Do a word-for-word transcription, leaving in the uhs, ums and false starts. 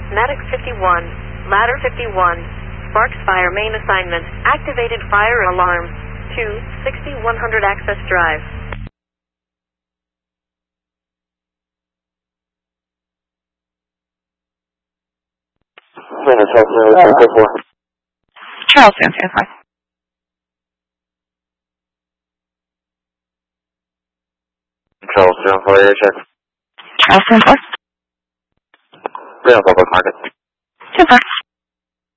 Medic fifty-one, Ladder fifty-one, Sparks Fire main assignment, activated fire alarm, two sixty-one hundred access drive. Charleston, ten five. Charleston, for air check. Charleston, four. Real public market. ten four.